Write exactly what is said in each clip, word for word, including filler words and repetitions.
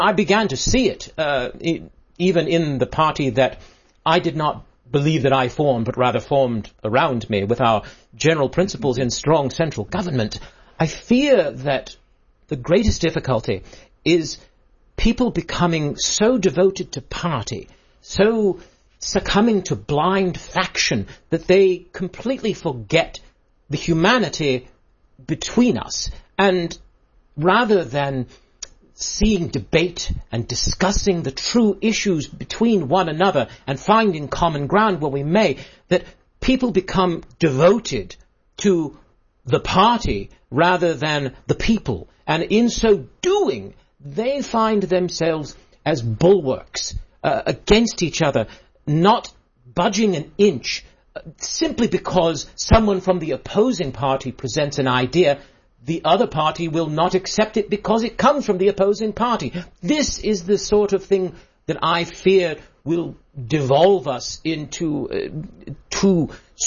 I began to see it, uh, e- even in the party that I did not believe that I formed, but rather formed around me with our general principles in strong central government. I fear that the greatest difficulty is people becoming so devoted to party, so succumbing to blind faction, that they completely forget the humanity between us. And rather than seeing debate and discussing the true issues between one another and finding common ground where we may, that people become devoted to the party rather than the people. And in so doing, they find themselves as bulwarks uh, against each other, not budging an inch, uh, simply because someone from the opposing party presents an idea. The other party will not accept it because it comes from the opposing party. This is the sort of thing that I fear will devolve us into uh, two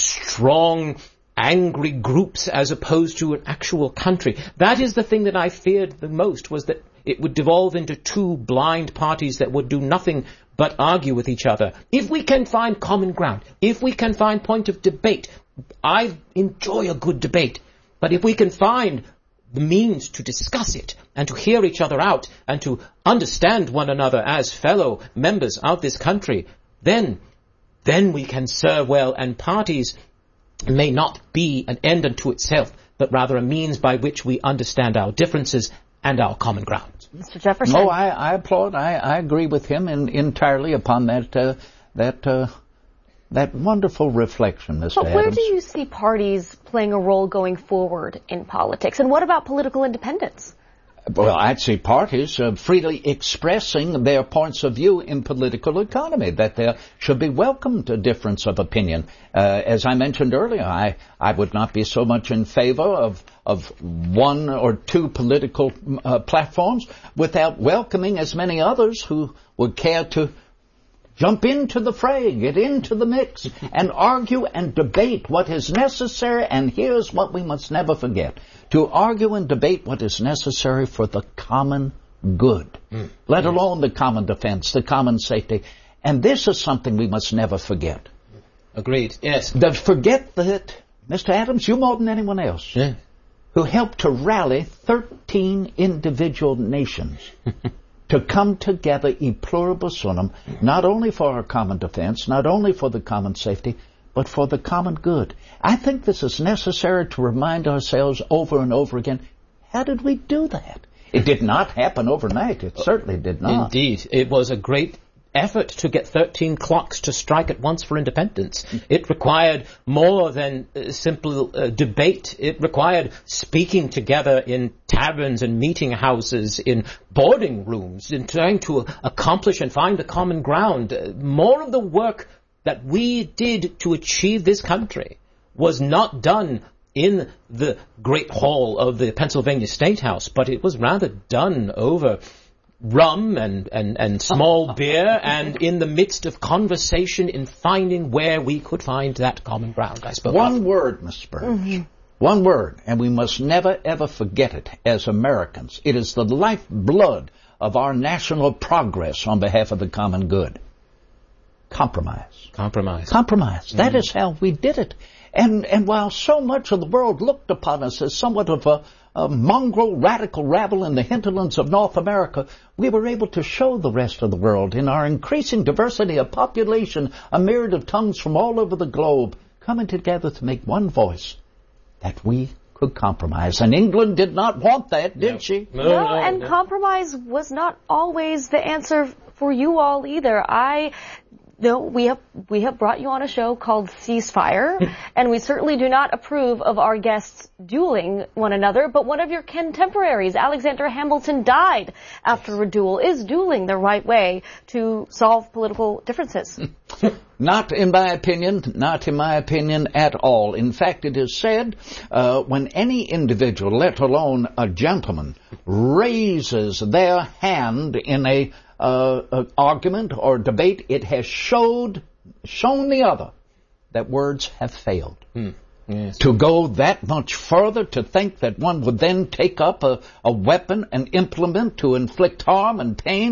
strong, angry groups as opposed to an actual country. That is the thing that I feared the most, was that it would devolve into two blind parties that would do nothing but argue with each other. If we can find common ground, if we can find point of debate, I enjoy a good debate. But if we can find the means to discuss it and to hear each other out and to understand one another as fellow members of this country, then, then we can serve well, and parties may not be an end unto itself, but rather a means by which we understand our differences and our common ground. Mister Jefferson? No, I, I applaud. I, I agree with him in, entirely upon that uh, that uh, that wonderful reflection, Mister But where Adams. do you see parties playing a role going forward in politics? And what about political independence? Well, I'd see parties uh, freely expressing their points of view in political economy, that there should be welcomed a difference of opinion. Uh, as I mentioned earlier, I, I would not be so much in favor of, of one or two political uh, platforms without welcoming as many others who would care to jump into the fray, get into the mix, and argue and debate what is necessary. And here's what we must never forget: to argue and debate what is necessary for the common good, mm. let alone the common defense, the common safety. And this is something we must never forget. Agreed, yes. The, forget that, Mister Adams, you more than anyone else, yeah. who helped to rally thirteen individual nations to come together e pluribus unum, not only for our common defense, not only for the common safety, but for the common good. I think this is necessary to remind ourselves over and over again, how did we do that? It did not happen overnight. It certainly did not. Indeed. It was a great effort to get thirteen clocks to strike at once for independence. It required more than uh, simple uh, debate. It required speaking together in taverns and meeting houses, in boarding rooms, in trying to accomplish and find a common ground. Uh, more of the work that we did to achieve this country was not done in the great hall of the Pennsylvania State House, but it was rather done over rum and, and, and small beer and in the midst of conversation in finding where we could find that common ground, I suppose. One word, Miss Burns. Mm-hmm. One word, and we must never, ever forget it as Americans. It is the lifeblood of our national progress on behalf of the common good. Compromise. Compromise. Compromise. Mm-hmm. That is how we did it. And, and while so much of the world looked upon us as somewhat of a A mongrel radical rabble in the hinterlands of North America, we were able to show the rest of the world, in our increasing diversity of population, a myriad of tongues from all over the globe, coming together to make one voice, that we could compromise. And England did not want that, did no. she? No, no, no and no. Compromise was not always the answer for you all either. I... No, we have we have brought you on a show called Ceasefire, and we certainly do not approve of our guests dueling one another, but one of your contemporaries, Alexander Hamilton, died after a duel. Is dueling the right way to solve political differences? Not in my opinion, not in my opinion at all. In fact, it is said uh, when any individual, let alone a gentleman, raises their hand in a Uh, uh, argument or debate, it has showed, shown the other that words have failed. Mm. Yes. To go that much further, to think that one would then take up a, a weapon, an implement to inflict harm and pain